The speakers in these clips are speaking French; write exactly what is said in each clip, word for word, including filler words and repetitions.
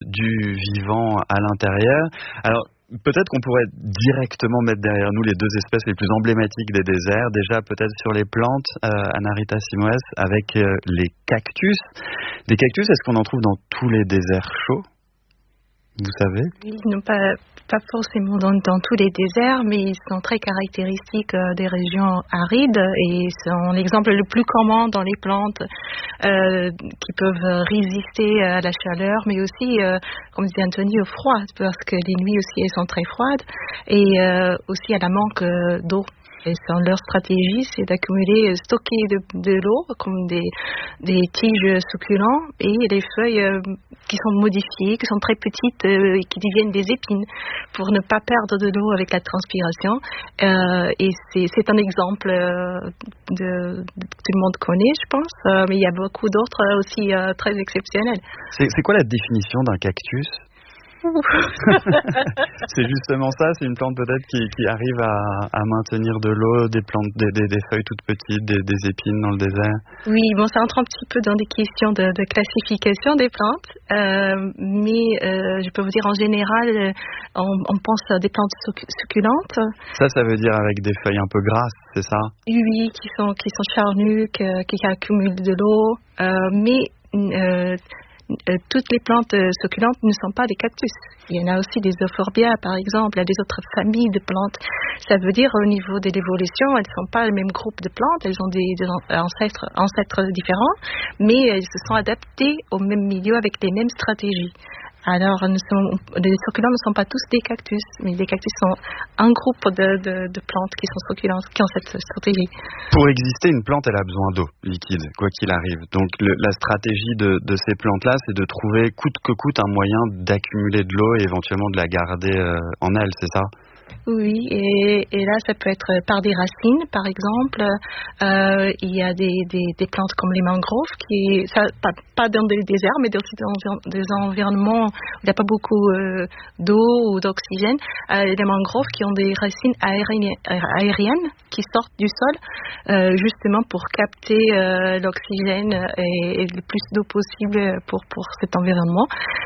du vivant à l'intérieur. Alors, peut-être qu'on pourrait directement mettre derrière nous les deux espèces les plus emblématiques des déserts. Déjà, peut-être sur les plantes, euh, Anna-Rita Simoes, avec euh, les cactus. Des cactus, est-ce qu'on en trouve dans tous les déserts chauds ? Vous savez ? Oui, non, pas, pas forcément dans, dans tous les déserts, mais ils sont très caractéristiques euh, des régions arides et sont l'exemple le plus commun dans les plantes euh, qui peuvent résister à la chaleur, mais aussi, euh, comme disait Anthony, au froid, parce que les nuits aussi elles sont très froides, et euh, aussi à la manque euh, d'eau. Et leur stratégie, c'est d'accumuler, stocker de, de l'eau comme des, des tiges succulents et des feuilles euh, qui sont modifiées, qui sont très petites euh, et qui deviennent des épines pour ne pas perdre de l'eau avec la transpiration. Euh, et c'est, c'est un exemple euh, de, de, que tout le monde connaît, je pense, euh, mais il y a beaucoup d'autres aussi euh, très exceptionnels. C'est, c'est quoi la définition d'un cactus ? C'est justement ça, c'est une plante peut-être qui, qui arrive à, à maintenir de l'eau, des plantes, des, des, des feuilles toutes petites, des, des épines dans le désert. Oui, bon, ça entre un petit peu dans des questions de, de classification des plantes, euh, mais euh, je peux vous dire en général, on, on pense à des plantes succulentes. Ça, ça veut dire avec des feuilles un peu grasses, c'est ça ? Oui, qui sont qui sont charnues, qui, qui accumulent de l'eau, euh, mais euh, Euh, toutes les plantes euh, succulentes ne sont pas des cactus. Il y en a aussi des euphorbia, par exemple, il y a des autres familles de plantes. Ça veut dire au niveau de l'évolution, elles ne sont pas le même groupe de plantes, elles ont des, des ancêtres, ancêtres différents, mais elles se sont adaptées au même milieu avec les mêmes stratégies. Alors, nous sommes, les succulents ne sont pas tous des cactus, mais les cactus sont un groupe de, de, de plantes qui sont succulentes, qui ont cette stratégie. Pour exister, une plante, elle a besoin d'eau liquide, quoi qu'il arrive. Donc, le, la stratégie de, de ces plantes-là, c'est de trouver coûte que coûte un moyen d'accumuler de l'eau et éventuellement de la garder euh, en elle, c'est ça ? Oui, et, et là, ça peut être par des racines, par exemple. Euh, il y a des, des, des plantes comme les mangroves, qui, ça, pas, pas dans des déserts, mais aussi dans des environnements où il n'y a pas beaucoup euh, d'eau ou d'oxygène. Euh, les mangroves qui ont des racines aériennes, aériennes qui sortent du sol, euh, justement pour capter euh, l'oxygène et, et le plus d'eau possible pour, pour cet environnement.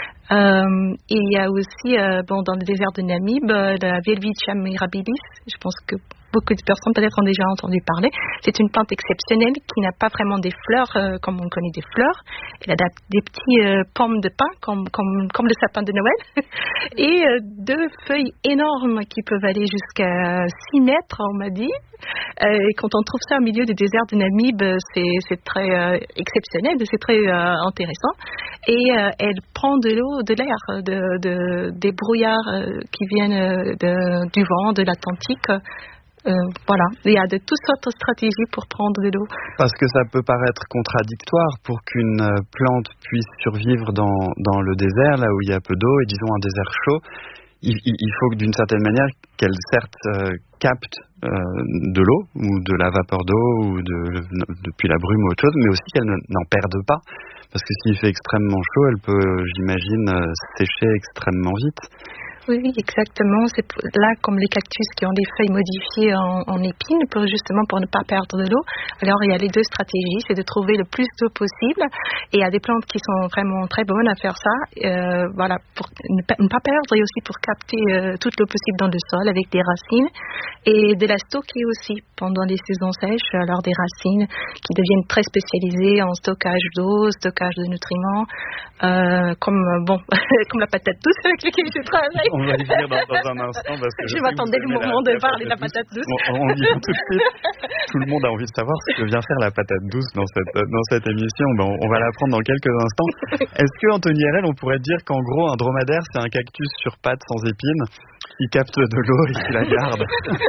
Euh, et il y a aussi, euh, bon, dans le désert de Namib, euh, la Welwitschia mirabilis. Je pense que beaucoup de personnes peut-être ont déjà entendu parler. C'est une plante exceptionnelle qui n'a pas vraiment des fleurs euh, comme on connaît des fleurs. Elle a des petits euh, pommes de pin comme, comme, comme le sapin de Noël et euh, deux feuilles énormes qui peuvent aller jusqu'à six mètres, on m'a dit. Euh, et quand on trouve ça au milieu du désert de Namib, c'est, c'est très euh, exceptionnel, c'est très euh, intéressant. Et euh, elle prend de l'eau, de l'air, de, de, des brouillards euh, qui viennent de, du vent, de l'Atlantique. Euh, voilà, il y a de toutes sortes de stratégies pour prendre de l'eau. Parce que ça peut paraître contradictoire pour qu'une plante puisse survivre dans, dans le désert, là où il y a peu d'eau, et disons un désert chaud, il, il, il faut que d'une certaine manière qu'elle certes euh, capte euh, de l'eau, ou de la vapeur d'eau, ou de, depuis la brume ou autre chose, mais aussi qu'elle ne, n'en perde pas. Parce que s'il fait extrêmement chaud, elle peut, j'imagine, euh, sécher extrêmement vite. Oui, exactement. C'est là, comme les cactus qui ont des feuilles modifiées en, en épines, pour, justement pour ne pas perdre de l'eau. Alors, il y a les deux stratégies, c'est de trouver le plus d'eau possible. Et il y a des plantes qui sont vraiment très bonnes à faire ça, euh, voilà, pour ne pas, ne pas perdre et aussi pour capter euh, toute l'eau possible dans le sol avec des racines. Et de la stocker aussi pendant les saisons sèches, alors des racines qui deviennent très spécialisées en stockage d'eau, stockage de nutriments, euh, comme, bon, comme la patate douce avec laquelle je travaille. On va y venir dans, dans un instant. Parce que je je m'attendais le moment la, de la parler de la patate douce. On, on y vient tout de suite. Tout le monde a envie de savoir ce que vient faire la patate douce dans cette, dans cette émission. Ben, on, on va l'apprendre dans quelques instants. Est-ce que, Anthony Herel, on pourrait dire qu'en gros, un dromadaire, c'est un cactus sur pattes sans épines qui capte de l'eau et qui la garde?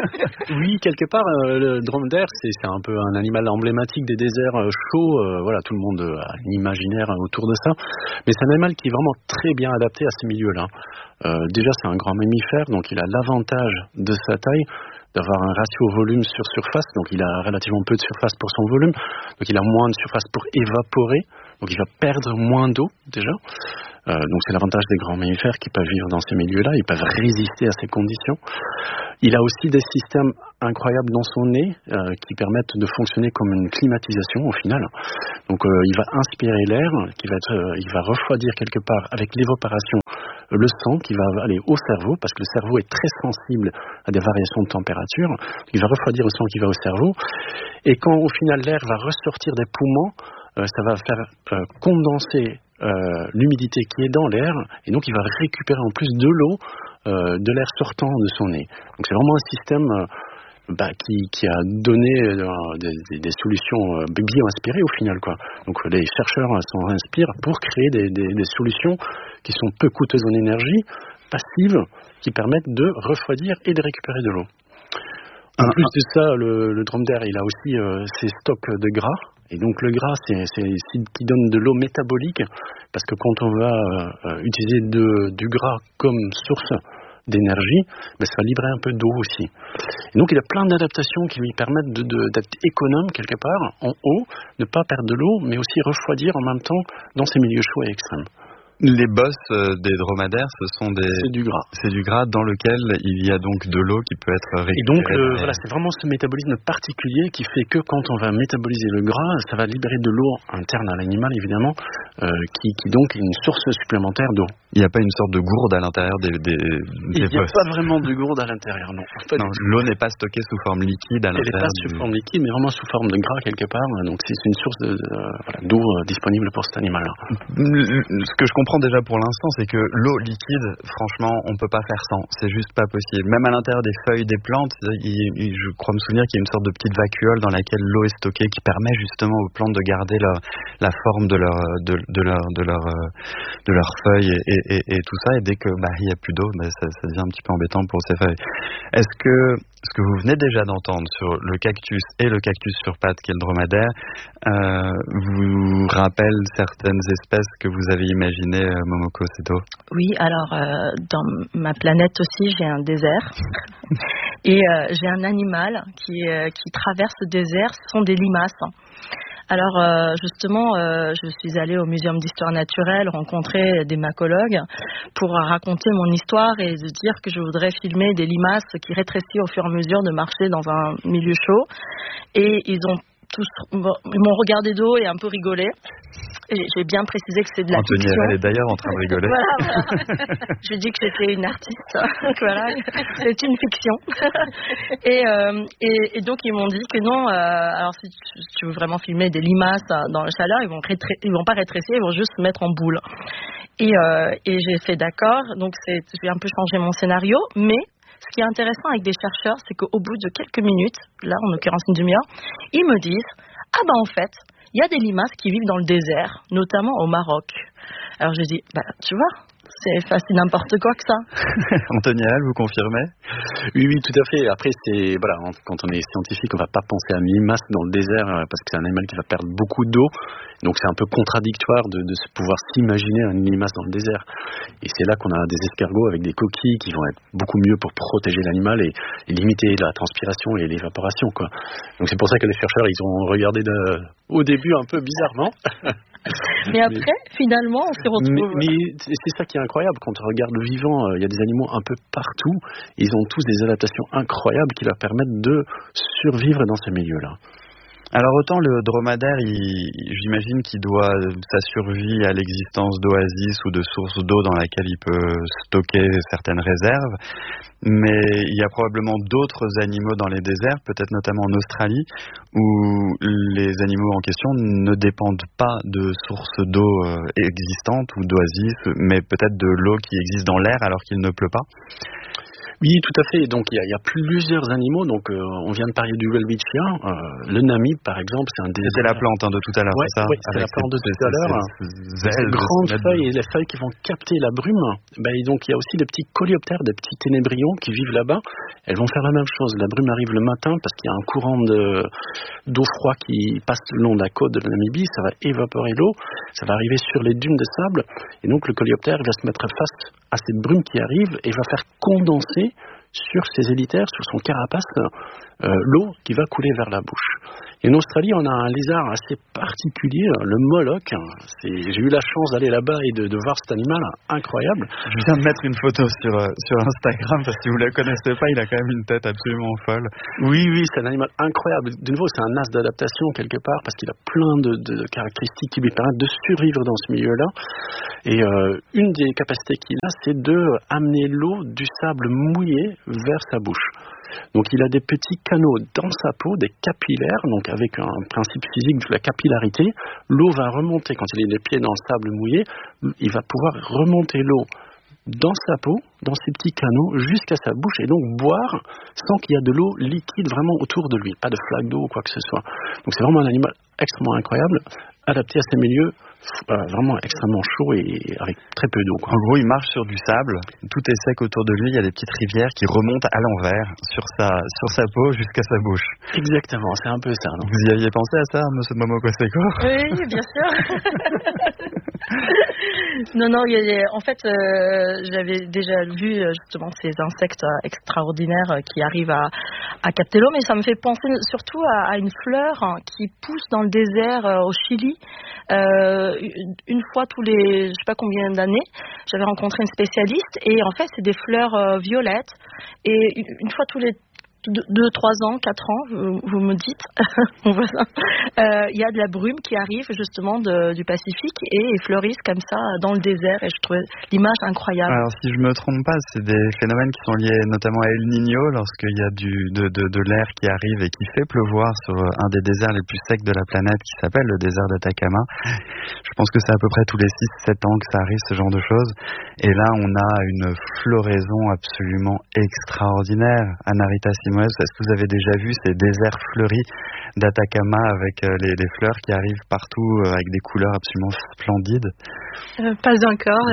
Oui, quelque part, euh, le dromadaire, c'est, c'est un peu un animal emblématique des déserts euh, chauds. Euh, voilà, tout le monde a un imaginaire autour de ça. Mais c'est un animal qui est vraiment très bien adapté à ces milieux-là. Euh, déjà, c'est un grand mammifère, donc il a l'avantage de sa taille d'avoir un ratio volume sur surface, donc il a relativement peu de surface pour son volume, donc il a moins de surface pour évaporer, donc il va perdre moins d'eau déjà. Euh, donc c'est l'avantage des grands mammifères qui peuvent vivre dans ces milieux-là, ils peuvent résister à ces conditions. Il a aussi des systèmes incroyables dans son nez euh, qui permettent de fonctionner comme une climatisation au final. Donc euh, il va inspirer l'air, qui va être, euh, il va refroidir quelque part avec l'évaporation le sang qui va aller au cerveau, parce que le cerveau est très sensible à des variations de température. Il va refroidir le sang qui va au cerveau. Et quand au final l'air va ressortir des poumons, euh, ça va faire euh, condenser euh, l'humidité qui est dans l'air, et donc il va récupérer en plus de l'eau euh, de l'air sortant de son nez. Donc c'est vraiment un système euh, bah, qui, qui a donné euh, des, des solutions euh, bio-inspirées au final, quoi. Donc les chercheurs s'en inspirent pour créer des, des, des solutions qui sont peu coûteuses en énergie, passives, qui permettent de refroidir et de récupérer de l'eau. En plus de ça, le, le dromadaire, il a aussi euh, ses stocks de gras. Et donc le gras, c'est, c'est, c'est qui donne de l'eau métabolique, parce que quand on va euh, utiliser de, du gras comme source d'énergie, ben, ça va libérer un peu d'eau aussi. Et donc il y a plein d'adaptations qui lui permettent de, de, d'être économe quelque part, en eau, ne pas perdre de l'eau, mais aussi refroidir en même temps dans ces milieux chauds et extrêmes. Les bosses euh, des dromadaires, ce sont des... C'est du gras. C'est du gras dans lequel il y a donc de l'eau qui peut être récupérée. Et donc, euh, voilà, c'est vraiment ce métabolisme particulier qui fait que quand on va métaboliser le gras, ça va libérer de l'eau interne à l'animal, évidemment, euh, qui, qui donc est une source supplémentaire d'eau. Il n'y a pas une sorte de gourde à l'intérieur des, des, des Il n'y a pas vraiment de gourde à l'intérieur, non. non l'eau n'est pas stockée sous forme liquide à Elle l'intérieur. Elle n'est pas du... sous forme liquide, mais vraiment sous forme de gras quelque part. Donc c'est une source de, de, voilà, d'eau euh, disponible pour cet animal-là. Ce que je comprends déjà pour l'instant, c'est que l'eau liquide, franchement, on ne peut pas faire sans. C'est juste pas possible. Même à l'intérieur des feuilles des plantes, il, il, je crois me souvenir qu'il y a une sorte de petite vacuole dans laquelle l'eau est stockée, qui permet justement aux plantes de garder leur, la forme de leur, de, de leur, de leur, de leurs feuilles et, et, et tout ça. Et dès que bah, il n'y a plus d'eau, bah, ça, ça devient un petit peu embêtant pour ces feuilles. Est-ce que ce que vous venez déjà d'entendre sur le cactus et le cactus sur pattes, qui est le dromadaire, euh, vous rappelle certaines espèces que vous avez imaginées, euh, Momoko Seto? Oui, alors euh, dans ma planète aussi, j'ai un désert et euh, j'ai un animal qui, euh, qui traverse le désert, ce sont des limaces. Alors euh, justement, euh, je suis allée au Muséum d'histoire naturelle rencontrer des macologues pour raconter mon histoire et de dire que je voudrais filmer des limaces qui rétrécissent au fur et à mesure de marcher dans un milieu chaud. Et ils ont tous, bon, ils m'ont regardé d'eau et un peu rigolé. Et j'ai bien précisé que c'est de la Anthony, fiction. elle est d'ailleurs en train de rigoler. Voilà, voilà. J'ai dit que j'étais une artiste. Voilà, c'est une fiction. Et, euh, et, et donc ils m'ont dit que non. Euh, alors si tu, si tu veux vraiment filmer des limaces dans la chaleur, ils vont rétré- ils vont pas rétrécir, ils vont juste se mettre en boule. Et, euh, et j'ai fait d'accord. Donc c'est, j'ai un peu changé mon scénario, mais ce qui est intéressant avec des chercheurs, c'est qu'au bout de quelques minutes, là en l'occurrence une demi-heure, ils me disent ah ben en fait. Il y a des limaces qui vivent dans le désert, notamment au Maroc. Alors j'ai dit, bah, tu vois, c'est facile n'importe quoi que ça. Anthony, vous confirmez? Oui, oui, tout à fait. Après, c'est voilà, quand on est scientifique, on ne va pas penser à une limace dans le désert parce que c'est un animal qui va perdre beaucoup d'eau. Donc c'est un peu contradictoire de, de pouvoir s'imaginer une limace dans le désert. Et c'est là qu'on a des escargots avec des coquilles qui vont être beaucoup mieux pour protéger l'animal et, et limiter la transpiration et l'évaporation, quoi. Donc c'est pour ça que les chercheurs, ils ont regardé de, au début un peu bizarrement. Mais après, mais, finalement, on se retrouve... Mais, mais c'est ça qui est incroyable. Quand on regarde le vivant, il y a des animaux un peu partout. Ils ont tous des adaptations incroyables qui leur permettent de survivre dans ces milieux-là. Alors autant le dromadaire, il, j'imagine qu'il doit sa survie à l'existence d'oasis ou de sources d'eau dans laquelle il peut stocker certaines réserves, mais il y a probablement d'autres animaux dans les déserts, peut-être notamment en Australie, où les animaux en question ne dépendent pas de sources d'eau existantes ou d'oasis, mais peut-être de l'eau qui existe dans l'air alors qu'il ne pleut pas. Oui, tout à fait. Donc il y a, il y a plusieurs animaux. Donc euh, on vient de parler du welwitschia. Euh, le Namib, par exemple, c'est un des. C'était la plante hein, de tout à l'heure, ouais, c'est ça? Oui, c'est la plante de tout à l'heure. Ces grandes feuilles et les feuilles qui vont capter la brume. Ben, et donc il y a aussi des petits coléoptères, des petits ténébrions qui vivent là-bas. Elles vont faire la même chose. La brume arrive le matin parce qu'il y a un courant de, d'eau froide qui passe le long de la côte de la Namibie. Ça va évaporer l'eau. Ça va arriver sur les dunes de sable. Et donc le coléoptère va se mettre face à cette brume qui arrive et va faire condenser sur ses élitaires, sur son carapace, euh, l'eau qui va couler vers la bouche. Et en Australie, on a un lézard assez particulier, le moloch. C'est, j'ai eu la chance d'aller là-bas et de, de voir cet animal incroyable. Je viens de mettre une photo sur, sur Instagram parce que si vous ne le connaissez pas, il a quand même une tête absolument folle. Oui, oui, c'est un animal incroyable. De nouveau, c'est un as d'adaptation quelque part parce qu'il a plein de, de caractéristiques qui lui permettent de survivre dans ce milieu-là. Et euh, une des capacités qu'il a, c'est de amener l'eau du sable mouillé vers sa bouche. Donc il a des petits canaux dans sa peau, des capillaires, donc avec un principe physique de la capillarité. L'eau va remonter, quand il a les pieds dans le sable mouillé, il va pouvoir remonter l'eau dans sa peau, dans ses petits canaux, jusqu'à sa bouche, et donc boire sans qu'il y ait de l'eau liquide vraiment autour de lui, pas de flaque d'eau ou quoi que ce soit. Donc c'est vraiment un animal extrêmement incroyable, adapté à ces milieux euh, vraiment extrêmement chauds et avec très peu d'eau, quoi. En gros, il marche sur du sable, tout est sec autour de lui, il y a des petites rivières qui remontent à l'envers sur sa, sur sa peau jusqu'à sa bouche. Exactement, c'est un peu ça. Non ? Vous y aviez pensé à ça, monsieur Momoko Seko ? Oui, bien sûr. non, non, il y a, en fait, euh, j'avais déjà vu justement ces insectes extraordinaires qui arrivent à, à capter l'eau, mais ça me fait penser surtout à, à une fleur qui pousse dans le désert euh, au Chili. Euh, une fois tous les, je sais pas combien d'années, j'avais rencontré une spécialiste et en fait, c'est des fleurs euh, violettes et une fois tous les deux, trois ans, quatre ans, vous, vous me dites, euh, il y a de la brume qui arrive justement de, du Pacifique et ils fleurissent comme ça dans le désert et je trouvais l'image incroyable. Alors si je me trompe pas, c'est des phénomènes qui sont liés notamment à El Niño lorsqu'il y a du, de, de, de l'air qui arrive et qui fait pleuvoir sur un des déserts les plus secs de la planète qui s'appelle le désert d'Atacama. Je pense que c'est à peu près tous les six sept ans que ça arrive, ce genre de choses. Et là, on a une floraison absolument extraordinaire. Anarita Simoes, est-ce que vous avez déjà vu ces déserts fleuris d'Atacama avec les, les fleurs qui arrivent partout avec des couleurs absolument splendides? euh, Pas encore.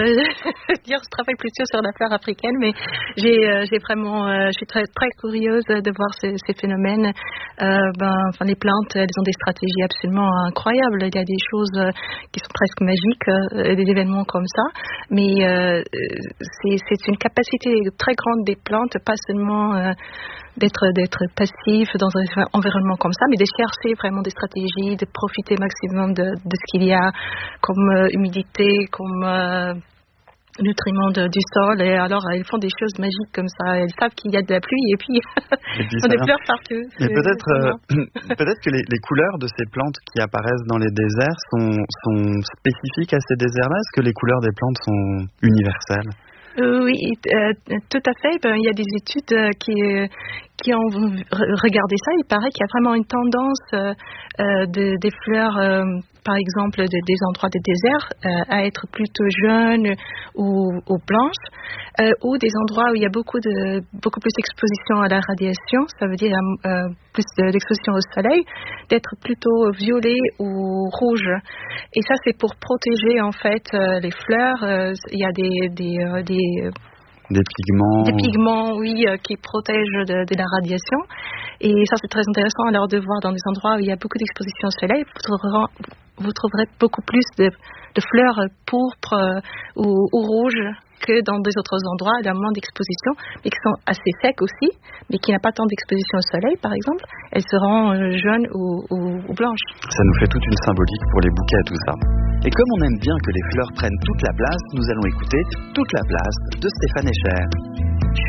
Je travaille plutôt sur la fleur africaine, mais j'ai, euh, j'ai vraiment, euh, je suis très, très curieuse de voir ces, ces phénomènes. Euh, ben, enfin, les plantes, elles ont des stratégies absolument incroyables. Il y a des choses euh, qui sont presque magiques, euh, des événements comme ça. Mais euh, c'est, c'est une capacité très grande des plantes, pas seulement euh, d'être, d'être passif dans un environnement comme ça, mais de chercher vraiment des stratégies, de profiter maximum de, de ce qu'il y a comme euh, humidité, comme euh, nutriments de, du sol. Et alors, ils font des choses magiques comme ça. Ils savent qu'il y a de la pluie et puis ils ont des fleurs partout. Mais peut-être, euh, peut-être que les, les couleurs de ces plantes qui apparaissent dans les déserts sont, sont spécifiques à ces déserts-là. Est-ce que les couleurs des plantes sont universelles? Euh, oui, euh, tout à fait. Ben, il y a des études euh, qui, euh, qui ont regardé ça. Il paraît qu'il y a vraiment une tendance euh, euh, de, des fleurs, euh, par exemple, de, des endroits des déserts, euh, à être plutôt jaunes ou, ou blanches, euh, ou des endroits où il y a beaucoup de beaucoup plus d'exposition à la radiation, ça veut dire euh, plus d'exposition au soleil, d'être plutôt violet ou rouge. Et ça, c'est pour protéger en fait euh, les fleurs. Euh, il y a des des, euh, des Des pigments. Des pigments, oui, euh, qui protègent de, de la radiation. Et ça, c'est très intéressant alors de voir dans des endroits où il y a beaucoup d'exposition au soleil, vous trouverez, vous trouverez beaucoup plus de, de fleurs pourpres euh, ou, ou rouges que dans des autres endroits, il y a moins d'exposition, mais qui sont assez secs aussi, mais qui n'ont pas tant d'exposition au soleil, par exemple. Elles seront euh, jaunes ou, ou, ou blanches. Ça nous fait toute une symbolique pour les bouquets et tout ça. Et comme on aime bien que les fleurs prennent toute la place, nous allons écouter Toute la place de Stéphane Escher.